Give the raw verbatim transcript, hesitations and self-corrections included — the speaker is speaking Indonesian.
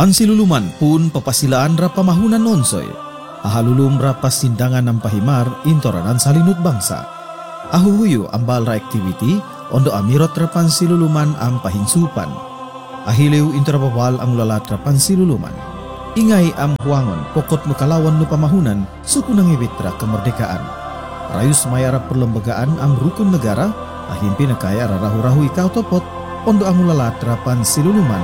Pansiluluman pun papasilaan ra pamahunan nonsoy. Ahalulum ra pasindangan ng pahimar intoranan salinut bangsa. Ahuhuyo ambal ra activity ondo amirot ra pansiluluman ang pahinsupan. Ahiliw intorabawal ang lalat ra pansiluluman. Ingay am huangon pokot no kalawan no pamahunan suku nang ibitra kemerdekaan. Rayus mayara perlembagaan am rukun negara ahimpi nakaya rarahu-rahu ikaw topot ondo ang lalat ra pansiluluman